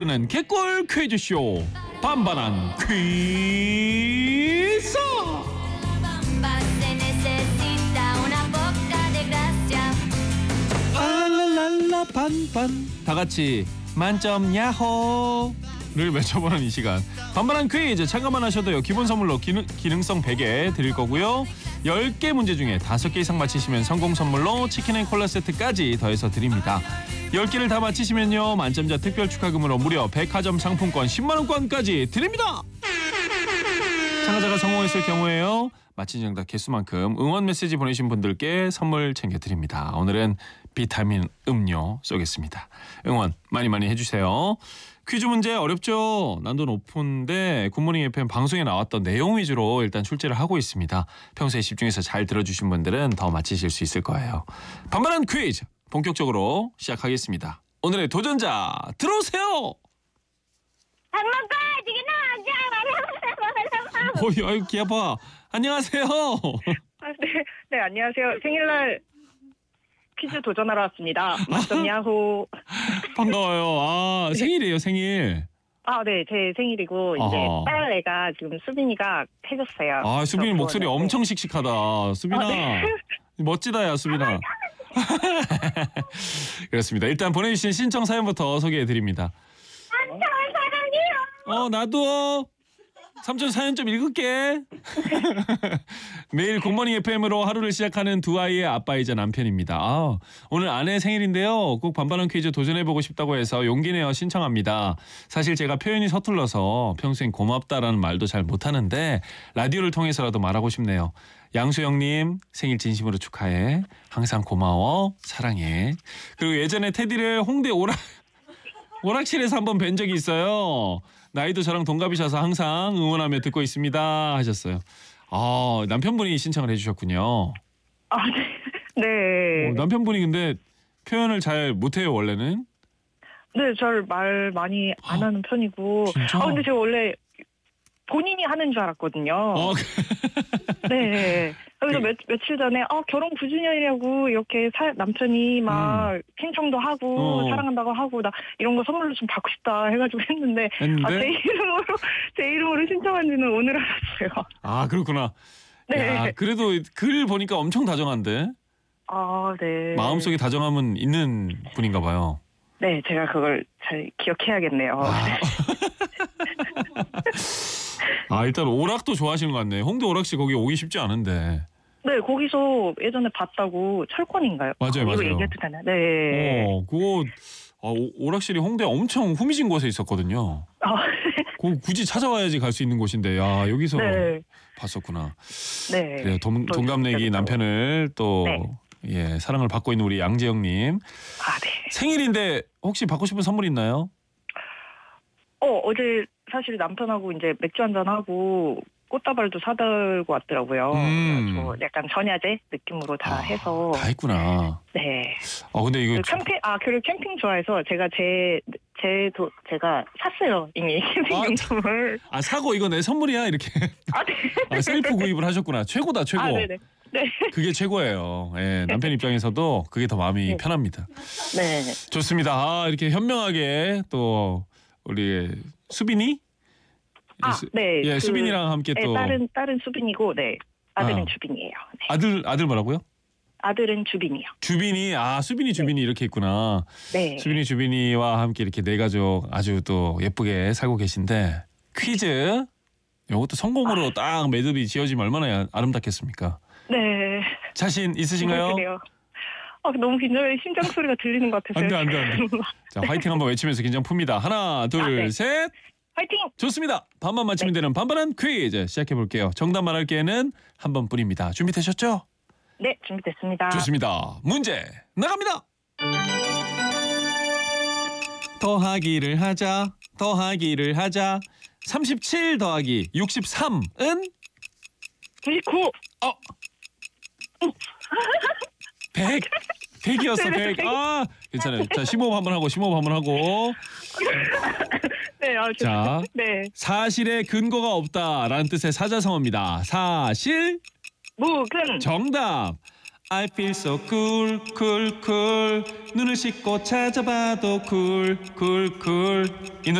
는 개꿀 퀴즈쇼 반반한 퀴즈. 알랄랄라 반반 다같이 만점 야호를 외쳐보는 이 시간 반반한 퀴즈. 참가만 하셔도요 기본 선물로 기능성 베개 드릴 거고요, 10개 문제 중에 5개 이상 맞히시면 성공 선물로 치킨 앤 콜라 세트까지 더해서 드립니다. 10개를 다 맞히시면요 만점자 특별 축하금으로 무려 백화점 상품권 10만원권까지 드립니다. 참가자가 성공했을 경우에요 맞힌 정답 개수만큼 응원 메시지 보내신 분들께 선물 챙겨드립니다. 오늘은 비타민 음료 쏘겠습니다. 응원 많이 많이 해주세요. 퀴즈 문제 어렵죠? 난도 높은데 굿모닝 FM 방송에 나왔던 내용 위주로 일단 출제를 하고 있습니다. 평소에 집중해서 잘 들어주신 분들은 더 맞히실 수 있을 거예요. 반반한 퀴즈 본격적으로 시작하겠습니다. 오늘의 도전자 들어오세요. 어이, 아유 귀 아파. 안녕하세요. 네, 안녕하세요. 생일날 퀴즈 도전하러 왔습니다. 만점 야호. 반가워요. 아, 생일이에요, 생일. 아, 네, 제 생일이고 이제 어허. 딸 애가 지금 수빈이가 해줬어요. 아, 수빈이 그래서 목소리 그거는, 엄청 씩씩하다. 수빈아. 네. 멋지다, 야, 수빈아. 그렇습니다. 일단 보내주신 신청 사연부터 소개해드립니다. 나도. 삼촌 사연 좀 읽을게. 매일 굿모닝 FM으로 하루를 시작하는 두 아이의 아빠이자 남편입니다. 아, 오늘 아내 생일인데요. 꼭 반반한 퀴즈 도전해보고 싶다고 해서 용기 내어 신청합니다. 사실 제가 표현이 서툴러서 평소엔 고맙다라는 말도 잘 못하는데 라디오를 통해서라도 말하고 싶네요. 양수영님 생일 진심으로 축하해. 항상 고마워. 사랑해. 그리고 예전에 테디를 홍대 오락실에서 한번 뵌 적이 있어요. 나이도 저랑 동갑이셔서 항상 응원하며 듣고 있습니다 하셨어요. 아, 남편분이 신청을 해주셨군요. 아, 네. 네. 남편분이 근데 표현을 잘 못해요 원래는? 네, 절 말 많이 안 하는 편이고. 진짜? 아, 근데 제가 원래 본인이 하는 줄 알았거든요. 네. 그래서 며칠 전에 결혼 9주년이라고 이렇게 남편이 막 신청도 하고 사랑한다고 하고 나 이런 거 선물로 좀 받고 싶다 해가지고 했는데? 제 이름으로 신청한 지는 오늘 알았어요. 아, 그렇구나. 네. 야, 그래도 글 보니까 엄청 다정한데? 아, 네. 마음속에 다정함은 있는 분인가 봐요. 네, 제가 그걸 잘 기억해야겠네요. 일단 오락도 좋아하시는 것 같네. 홍대 오락실 거기 오기 쉽지 않은데. 네, 거기서 예전에 봤다고 철권인가요? 맞아요, 맞아요. 이거 얘기해도 되나? 네. 그거 오락실이 홍대 엄청 후미진 곳에 있었거든요. 굳이 찾아와야지 갈 수 있는 곳인데, 야 여기서 네. 봤었구나. 네. 그래, 동갑내기 남편을 또 네. 사랑을 받고 있는 우리 양재영님. 아, 네. 생일인데 혹시 받고 싶은 선물 있나요? 어제 사실 남편하고 이제 맥주 한잔 하고 꽃다발도 사들고 왔더라고요. 그래서 약간 전야제 느낌으로 다 해서. 다 했구나. 네. 근데 이거 그리고 캠핑 좋아해서 제가 제가 샀어요 이미 캠핑 용품을. 사고 이거 내 선물이야 이렇게. 네. 셀프 구입을 하셨구나. 최고다 최고. 네네. 네. 그게 최고예요. 예, 남편 입장에서도 그게 더 마음이 편합니다. 네. 좋습니다. 이렇게 현명하게 또 우리 수빈이. 네. 예, 수빈이랑 함께 또. 딸은 수빈이고, 네. 아들은 주빈이에요. 네. 아들 뭐라고요? 아들은 주빈이요. 주빈이, 수빈이 주빈이 이렇게 있구나. 네. 수빈이 주빈이와 함께 이렇게 네 가족 아주 또 예쁘게 살고 계신데 퀴즈 이것도 성공으로 딱 매듭이 지어지면 얼마나 아름답겠습니까? 네. 자신 있으신가요? 그래요. 너무 긴장해. 심장 소리가 들리는 것 같아서요. 안 돼. 자, 화이팅 한번 외치면서 긴장 풉니다. 하나, 둘, 셋. 화이팅! 좋습니다. 반만 맞히면 되는 반반한 퀴즈 시작해 볼게요. 정답 말할 기회는 한 번뿐입니다. 준비되셨죠? 네, 준비됐습니다. 좋습니다. 문제 나갑니다. 더하기를 하자. 37 더하기 63은? 99! 100. 100이었어, 100. 괜찮아요. 자, 심호흡 한번 하고. 네, 자, 네. 사실에 근거가 없다라는 뜻의 사자성어입니다. 사실. 묵은. 정답. I feel so cool, cool, cool. 눈을 씻고 찾아봐도 cool, cool, cool. 이